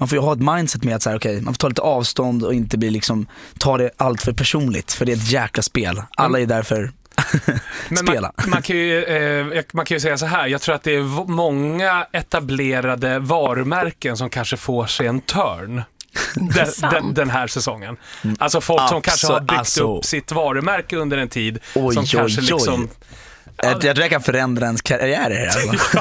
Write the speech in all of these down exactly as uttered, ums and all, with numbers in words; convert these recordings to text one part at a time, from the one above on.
man får ju ha ett mindset med att så här, okay, man får ta lite avstånd och inte bli liksom, ta det allt för personligt, för det är ett jäkla spel. Alla är därför Men spela. Man, man, kan ju, eh, man kan ju säga så här, jag tror att det är v- många etablerade varumärken som kanske får sig en turn den, den, den här säsongen. Alltså folk som Alltså, kanske har byggt alltså. upp sitt varumärke under en tid Oj, som oj, kanske oj. liksom... Jag, jag tror jag kan förändra ens karriär här, alltså.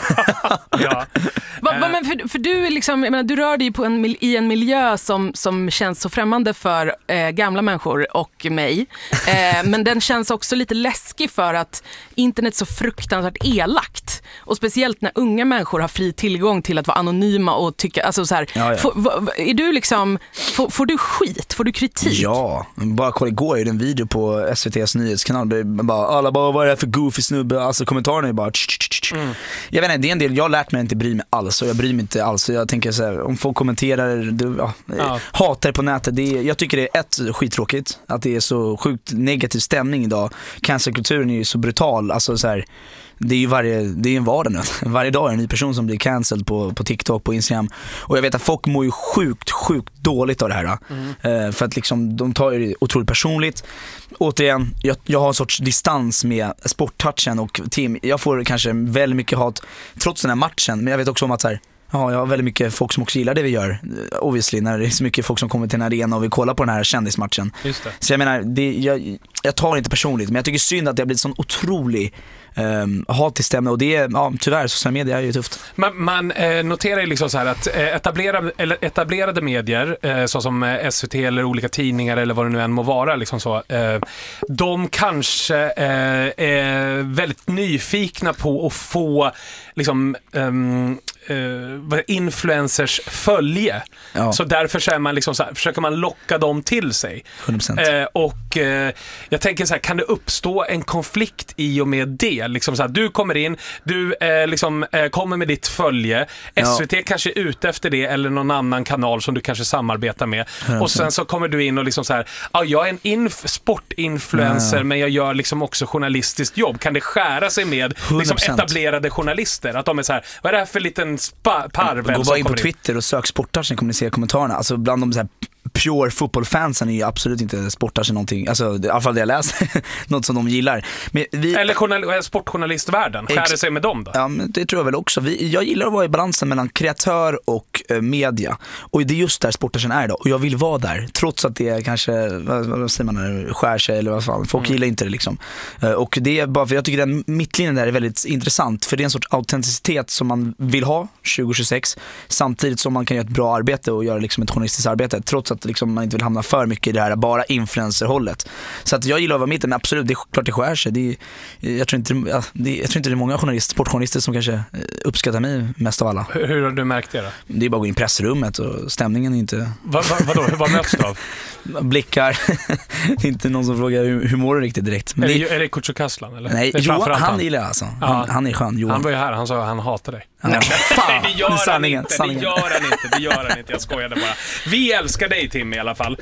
ja. Va, va, men för, för du, är liksom, jag menar, du rör dig på en, mil- i en miljö som, som känns så främmande för eh, gamla människor och mig. Eh, men den känns också lite läskig för att internet är så fruktansvärt elakt. Och speciellt när unga människor har fri tillgång till att vara anonyma och tycka... Alltså så här, Ja, ja. Får, va, är du liksom, får, får du skit? Får du kritik? Ja, bara kolla igår är det en video på S V T:s nyhetskanal. Det är bara, alla bara, vad är det här för goofy snubbe? Alltså kommentarerna är bara tsch, tsch, tsch. Mm. Jag vet inte, det är en del, jag har lärt mig att inte bry mig alls. Och jag bryr mig inte alls. Jag tänker så här, om folk kommenterar du, ja, Ja. hatar på nätet, det är, jag tycker det är ett skittråkigt att det är så sjukt negativ stämning idag. Cancelkulturen är ju så brutal. Alltså så här, det är ju varje, det är en vardag nu. Varje dag är en ny person som blir cancelled på, på TikTok, på Instagram. Och jag vet att folk mår ju sjukt, sjukt dåligt av det här. Mm. Uh, för att liksom, de tar det otroligt personligt. Återigen, jag, jag har en sorts distans med sporttouchen och team. Jag får kanske väldigt mycket hat trots den här matchen. Men jag vet också om att så här, ja, jag har väldigt mycket folk som också gillar det vi gör. Obviously, när det är så mycket folk som kommer till en arena och vill kolla på den här kändismatchen. Just det. Så jag menar, det, jag, jag tar det inte personligt. Men jag tycker synd att det har blivit sån otrolig um, hat till stämning. Och det är, ja, tyvärr, sociala medier är ju tufft. Man, man eh, noterar ju liksom så här att eh, etablerade, eller etablerade medier eh, såsom eh, S V T eller olika tidningar eller vad det nu än må vara liksom så, eh, de kanske eh, är väldigt nyfikna på att få liksom um, Uh, influencers följe. Ja. Så därför så är man liksom så här, försöker man locka dem till sig. hundra procent. Uh, och uh, jag tänker så här, kan det uppstå en konflikt i och med det? Liksom så här, du kommer in, du uh, liksom, uh, kommer med ditt följe. Ja. S V T kanske är ute efter det eller någon annan kanal som du kanske samarbetar med. hundra procent. Och sen så kommer du in och liksom så här, ja, jag är en inf- sportinfluencer ja. men jag gör liksom också journalistiskt jobb. Kan det skära sig med liksom, etablerade journalister? Att de är så här, vad är det här för liten spa- parvel? Gå bara in på Twitter och sök sporttouchen, kommer ni se kommentarerna. Alltså bland de så här pure fotbollfansen är ju absolut inte sporttouchen någonting. Alltså i alla fall det jag läser något som de gillar. Men vi, eller journal- sportjournalistvärlden, skär det sig med dem då? Ja, men det tror jag väl också. Vi, jag gillar att vara i balansen mellan kreatör och eh, media. Och det är just där sporttouchen är då. Och jag vill vara där, trots att det kanske, vad, vad säger man, skär sig eller vad fan. Folk mm. gillar inte det liksom. Uh, och det är bara för jag tycker den mittlinjen där är väldigt intressant. För det är en sorts autenticitet som man vill ha tjugo tjugosex. Samtidigt som man kan göra ett bra arbete och göra liksom ett journalistiskt arbete. Trots att liksom, man inte vill hamna för mycket i det här bara influencerhållet. Så att jag gillar att vara mitten, men absolut, det är klart det skär sig. Det är, jag, tror inte, ja, det, jag tror inte det är många journalister, sportjournalister som kanske uppskattar mig mest av alla. Hur, hur har du märkt det då? Det är bara att gå in i pressrummet och stämningen är inte... Va, va, vadå? Vad möts du av? Blickar. Det är inte någon som frågar hur, hur mår du riktigt direkt. Men är, det, det, är det Kutsu Kaslan? Eller? Nej, Johan, han, han gillar jag alltså. Han, han är skön, Johan. Han var ju här, han sa att han hatar dig. Ja. Fan, det gör han sanningen, inte, sanningen. det gör han inte, det gör han inte, jag skojade bara. Vi älskar dig, Tim, i alla fall.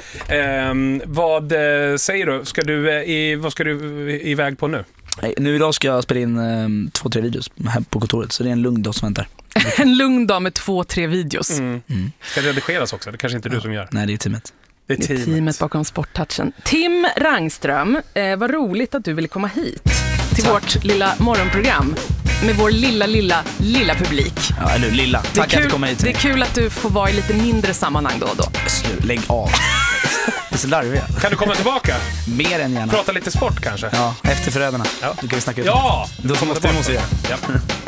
Um, vad uh, säger du? Ska du uh, i, vad ska du uh, iväg på nu? Nej, nu idag ska jag spela in um, två, tre videos här på kontoret, så det är en lugn dag som väntar. En lugn dag med två, tre videos. Mm. Mm. Ska det redigeras också? Det kanske inte är du som gör. Nej, det är teamet. Det är teamet, det är teamet bakom sporttouchen. Tim Rangström, eh, vad roligt att du ville komma hit till Tack. Vårt lilla morgonprogram med vår lilla, lilla, lilla publik. Ja, eller lilla. Tack kul, att du kom hit. Det är kul att du får vara i lite mindre sammanhang då och då. Slut, lägg av. Det är så larviga. Kan du komma tillbaka? Mer än gärna. Prata lite sport kanske? Ja, efter förrädarna. Ja. Du kan vi snacka ut. Ja! Då måste vi måste göra. Ja.